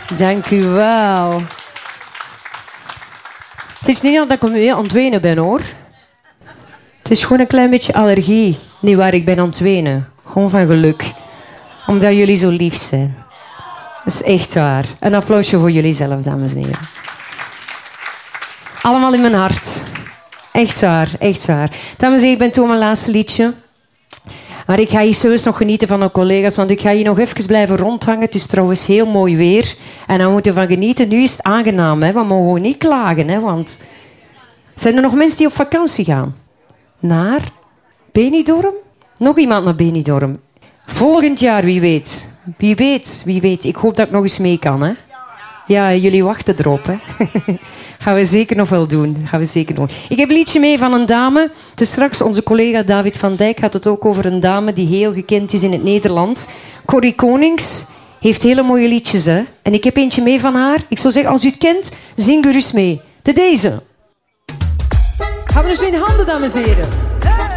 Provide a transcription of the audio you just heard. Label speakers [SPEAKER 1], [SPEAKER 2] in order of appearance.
[SPEAKER 1] Dank u wel. Het is niet dat ik aan het wenen ben, hoor. Het is gewoon een klein beetje allergie. Niet waar, ik ben aan het wenen. Gewoon van geluk. Omdat jullie zo lief zijn. Dat is echt waar. Een applausje voor jullie zelf, dames en heren. Allemaal in mijn hart. Echt waar, echt waar. Dames en heren, ik ben toe mijn laatste liedje. Maar ik ga hier serieus nog genieten van de collega's, want ik ga hier nog even blijven rondhangen. Het is trouwens heel mooi weer. En daar moeten we van genieten. Nu is het aangenaam, hè. We mogen gewoon niet klagen, hè, want... Zijn er nog mensen die op vakantie gaan? Naar Benidorm? Nog iemand naar Benidorm? Volgend jaar, wie weet. Wie weet, wie weet. Ik hoop dat ik nog eens mee kan, hè. Ja, jullie wachten erop, hè. Gaan we zeker nog wel doen. Gaan we zeker doen. Ik heb een liedje mee van een dame. Het is straks onze collega David van Dijk gaat het ook over een dame die heel gekend is in het Nederland. Corrie Konings heeft hele mooie liedjes, hè. En ik heb eentje mee van haar. Ik zou zeggen, als u het kent, zing gerust mee. Deze. Gaan we dus met de handen, dames en heren.